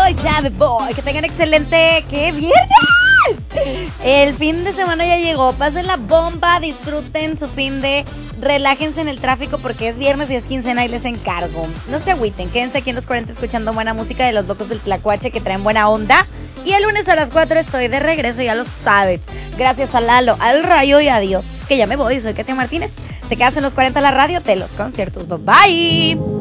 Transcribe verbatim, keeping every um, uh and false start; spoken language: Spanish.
voy, ya me voy. Que tengan excelente, ¿qué? ¡Viernes! El fin de semana ya llegó. Pasen la bomba, disfruten su fin de, relájense en el tráfico porque es viernes y es quincena y les encargo. No se agüiten, quédense aquí en los cuarenta escuchando buena música de los locos del Tlacuache que traen buena onda. Y el lunes a las cuatro estoy de regreso, ya lo sabes. Gracias a Lalo, al Rayo y a Dios. Que ya me voy, soy Katia Martínez. Te quedas en los cuarenta la radio de los conciertos. Bye bye.